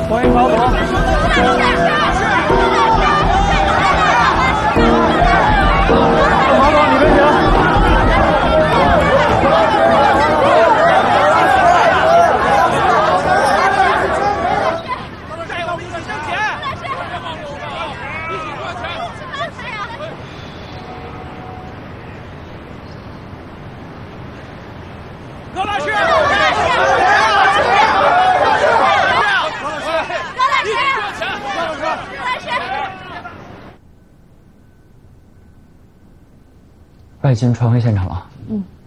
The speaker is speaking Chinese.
欢迎高总。马总，里边请。 高老师。 外星传回现场了。 嗯。